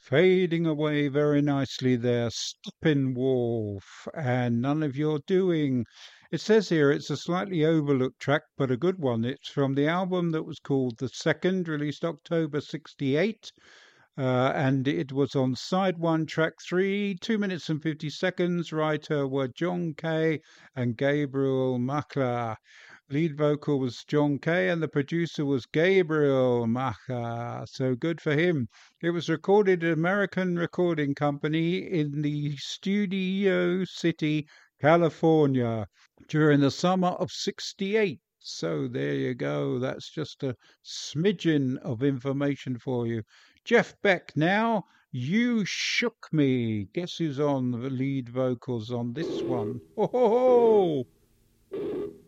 Fading away very nicely there, Steppenwolf, and None of Your Doing. It says here it's a slightly overlooked track, but a good one. It's from the album that was called The Second, released October 68. And it was on side one, track three, 2 minutes and 50 seconds. Writer were John Kay and Gabriel Machla. Lead vocal was John Kay and the producer was Gabriel Macha. So good for him. It was recorded at American Recording Company in the Studio City, California during the summer of 68. So there you go. That's just a smidgen of information for you. Jeff Beck now. You Shook Me. Guess who's on the lead vocals on this one? Ho ho ho!